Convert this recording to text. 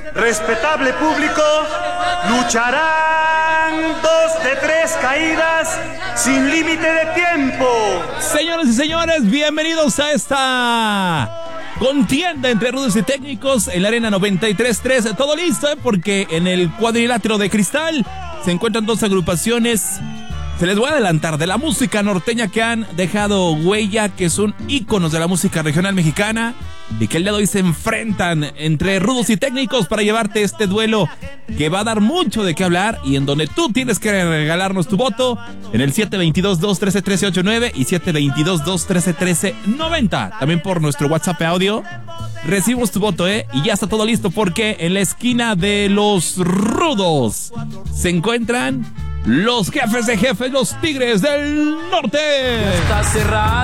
Respetable público, lucharán 2 de 3 caídas sin límite de tiempo. Señoras y señores, bienvenidos a esta contienda entre rudos y técnicos en la Arena 93.3. Todo listo, porque en el cuadrilátero de cristal se encuentran 2 agrupaciones. Se les voy a adelantar de la música norteña que han dejado huella, que son íconos de la música regional mexicana y que el día de hoy se enfrentan entre rudos y técnicos para llevarte este duelo que va a dar mucho de qué hablar y en donde tú tienes que regalarnos tu voto en el 722-213-1389 y 722-213-1390. También por nuestro WhatsApp audio recibimos tu voto, y ya está todo listo, porque en la esquina de los rudos se encuentran los jefes de jefes, los Tigres del Norte. Está cerrado.